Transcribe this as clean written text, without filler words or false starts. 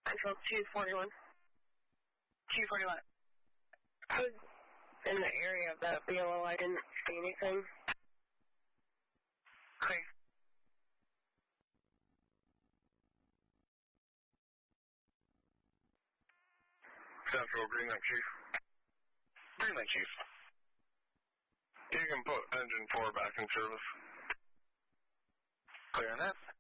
Control 241. 241. I was in the area of that BLO. I didn't see anything. Clear. Central, Green Lake, Chief. Green Lake, Chief. You can put engine 4 back in service. Clear on that.